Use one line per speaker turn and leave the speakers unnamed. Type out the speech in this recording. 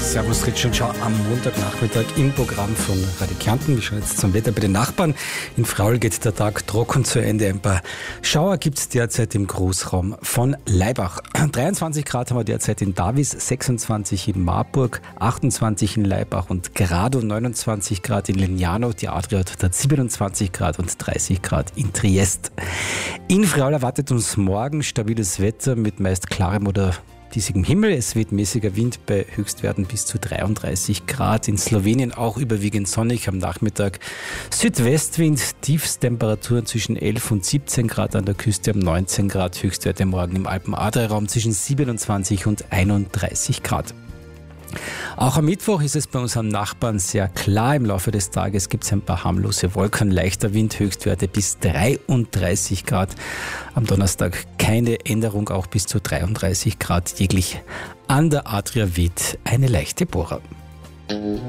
Servus Richard, schau am Montagnachmittag im Programm von Radio Kärnten. Wir schauen jetzt zum Wetter bei den Nachbarn. In Fraul geht der Tag trocken zu Ende. Ein paar Schauer gibt es derzeit im Großraum von Laibach. 23 Grad haben wir derzeit in Davis, 26 in Marburg, 28 in Laibach und Grado, 29 Grad in Lignano. Die Adria hat 27 Grad und 30 Grad in Triest. In Fraul erwartet uns morgen stabiles Wetter mit meist klarem oder diesigem Himmel. Es weht mäßiger Wind bei Höchstwerten bis zu 33 Grad. In Slowenien auch überwiegend sonnig am Nachmittag. Südwestwind, Tiefstemperaturen zwischen 11 und 17 Grad an der Küste, am 19 Grad. Höchstwerte morgen im Alpen-Adria-Raum zwischen 27 und 31 Grad. Auch am Mittwoch ist es bei unseren Nachbarn sehr klar. Im Laufe des Tages gibt es ein paar harmlose Wolken, leichter Wind, Höchstwerte bis 33 Grad. Am Donnerstag keine Änderung, auch bis zu 33 Grad. Täglich an der Adria weht eine leichte Bohrer.